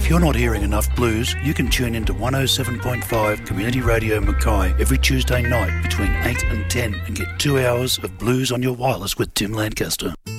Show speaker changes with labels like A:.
A: If you're not hearing enough blues, you can tune into 107.5 Community Radio Mackay every Tuesday night between 8 and 10 and get 2 hours of blues on your wireless with Tim Lancaster.